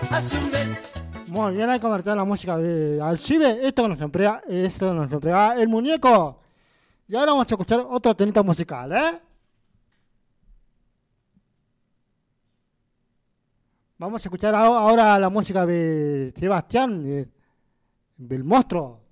hace un mes. Muy bien, hay que convertir la música de Alcibe. Esto nos emplea el muñeco. Y ahora vamos a escuchar otro temita musical, ¿eh? Vamos a escuchar ahora la música de Sebastián, del monstruo.